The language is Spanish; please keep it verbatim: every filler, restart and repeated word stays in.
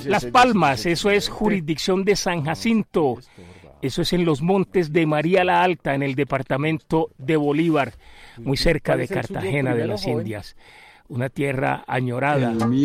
Las Palmas, eso es jurisdicción de San Jacinto. Eso es en los montes de María la Alta, en el departamento de Bolívar, muy cerca de Cartagena de las Indias. Una tierra añorada.